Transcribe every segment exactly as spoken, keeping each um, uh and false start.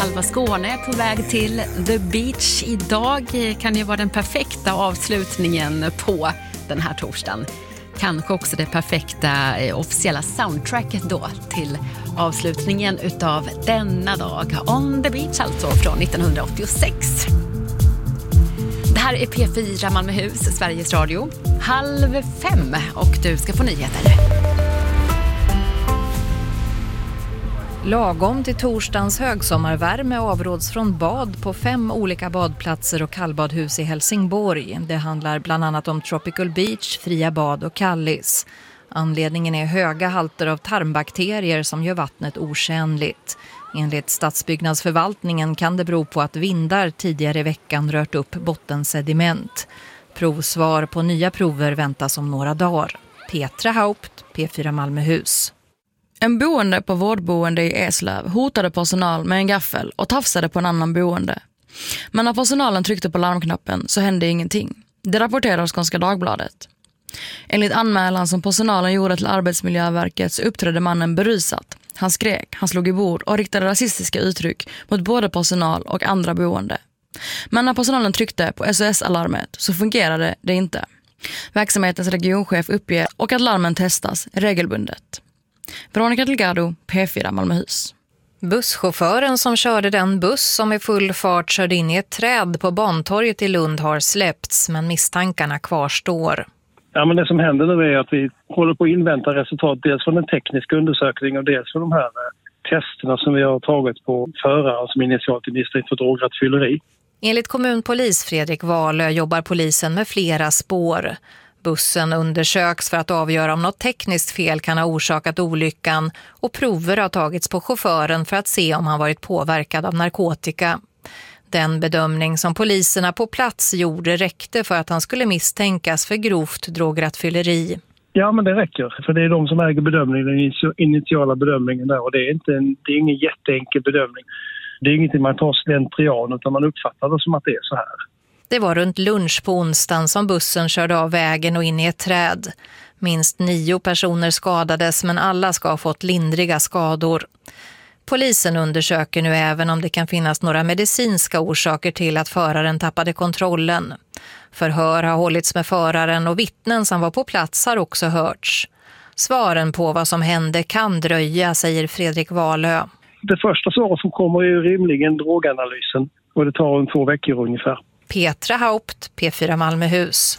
Halva Skåne är på väg till The Beach. Idag kan ju vara den perfekta avslutningen på den här torsdagen. Kanske också det perfekta eh, officiella soundtracket då till avslutningen utav denna dag. On the Beach alltså från nittonhundraåttiosex. Det här är P fyra Malmöhus, Sveriges Radio. Halv fem och du ska få nyheter. Lagom till torsdagens högsommarvärme avråds från bad på fem olika badplatser och kallbadhus i Helsingborg. Det handlar bland annat om Tropical Beach, Fria Bad och Kallis. Anledningen är höga halter av tarmbakterier som gör vattnet otjänligt. Enligt stadsbyggnadsförvaltningen kan det bero på att vindar tidigare i veckan rört upp bottensediment. Provsvar på nya prover väntas om några dagar. Petra Haupt, P fyra Malmöhus. En boende på vårdboende i Eslöv hotade personal med en gaffel och tafsade på en annan boende. Men när personalen tryckte på larmknappen så hände ingenting. Det rapporterar Skånska Dagbladet. Enligt anmälan som personalen gjorde till Arbetsmiljöverket så uppträdde mannen berusat. Han skrek, han slog i bord och riktade rasistiska uttryck mot både personal och andra boende. Men när personalen tryckte på S O S-alarmet så fungerade det inte. Verksamhetens regionchef uppger och att larmen testas regelbundet. Veronica Delgado, P fyra Malmöhus. Busschauffören som körde den buss som i full fart körde in i ett träd på Bantorget i Lund har släppts, men misstankarna kvarstår. Ja, men det som händer nu är att vi håller på att invänta resultat dels från den tekniska undersökningen och dels från de här testerna som vi har tagit på förare som initialt är misstänkt för drograttfylleri. Enligt kommunpolis Fredrik Wahlö jobbar polisen med flera spår. Bussen undersöks för att avgöra om något tekniskt fel kan ha orsakat olyckan och prover har tagits på chauffören för att se om han varit påverkad av narkotika. Den bedömning som poliserna på plats gjorde räckte för att han skulle misstänkas för grovt drograttfylleri. Ja, men det räcker. För det är de som äger bedömningen, den initiala bedömningen där. Och det är, inte en, det är ingen jätteenkel bedömning. Det är ingenting man tar slentrian utan man uppfattar det som att det är så här. Det var runt lunch på onsdagen som bussen körde av vägen och in i ett träd. Minst nio personer skadades men alla ska ha fått lindriga skador. Polisen undersöker nu även om det kan finnas några medicinska orsaker till att föraren tappade kontrollen. Förhör har hållits med föraren och vittnen som var på plats har också hörts. Svaren på vad som hände kan dröja, säger Fredrik Wahlö. Det första svaret som kommer är rimligen droganalysen och det tar en två veckor ungefär. Petra Haupt, P fyra Malmöhus.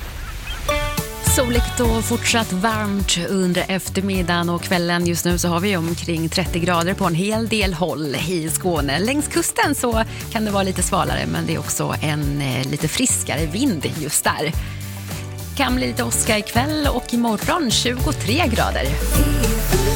Soligt och fortsatt varmt under eftermiddagen och kvällen. Just nu så har vi omkring trettio grader på en hel del håll i Skåne. Längs kusten så kan det vara lite svalare men det är också en eh, lite friskare vind just där. Kan bli lite åska ikväll och imorgon tjugotre grader.